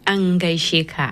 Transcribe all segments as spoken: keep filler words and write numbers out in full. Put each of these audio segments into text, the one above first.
an gaishe ka.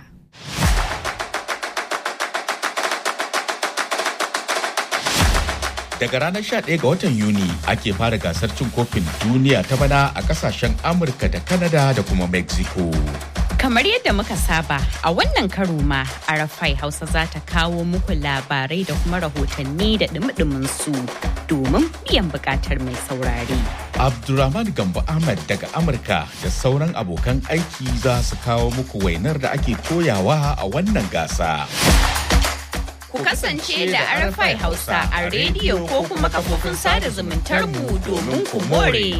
Daga ranar sha ɗaya ga watan Yuni ake fara gasar cin kofin duniya ta bana a kasashen Amurka da Canada da kuma Mexico. Kamar yadda muka saba a wannan karo ma Arafai Hausa za ta kawo muku labarai da kuma rahotanni da dumi su domin biyan bukatar mai saurare. Abdulrahman Gambo Ahmad daga Amurka da sauran abokan aiki za su kawo muku wainar da ake koyawa a wannan gasa. Ku kasance da Arafai Hausa a rediyo ko kuma kafofin sada zumuntar mu domin ku more.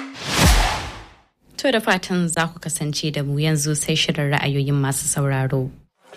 To da fatan za ku kasance da mu yanzu sai shirin ra'ayoyin masu sauraro.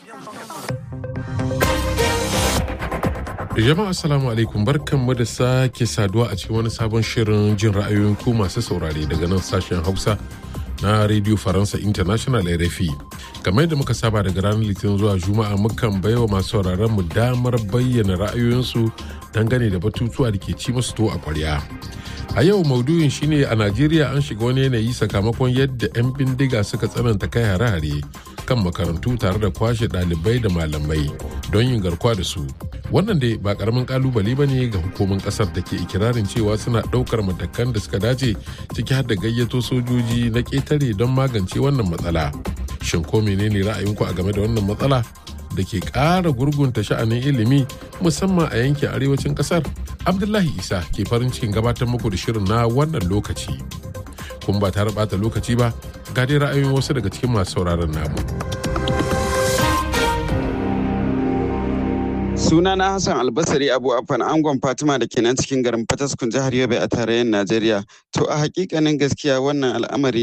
Jama'a assalamu alaikum, barkanmu da sake saduwa a cikin wani sabon shirin jin ra'ayoyin ku masu saurare daga nan sashen Hausa na Radio Faransa International R F I. Kamar yadda muka saba daga ranar Litinin zuwa Juma'a mukan baiwa masu sauraron mu damar bayyana ra'ayoyinsu dangane da batutuwa da ke ci musu to a ƙwarya. A yau maudu'in shine a Najeriya an shiga wani yanayi sakamakon yadda 'yan bindiga suka tsananta kai hare-hare kan makarantu tare da kwashe ɗalibai da malamai don yin garkuwa da su. Wannan dai ba karamin kalubale ba ne ga hukumin kasar da ke ikirarin cewa suna ɗaukar matakan da suka dace ciki har da gayyato sojoji na ƙetare don magance wannan matsala. Shin ko menene ra'ayinku a game da wannan matsala da ke ƙara gurgunta sha'anin ilimi musamman a yankin arewacin ƙasar? Abdullahi Isa ke farin cikin gabatar muku da shirin na wannan lokaci. Kun ba tare ɓata lokaci ba, ga dai ra'ayoyin wasu daga cikin masu sauraron namu. Sunana Hassan Albasari Abu Afan angon Fatima da ke nan cikin garin Fataskun jihar Yobe a tarayyar Najeriya. To a hakikanin gaskiya wannan al'amari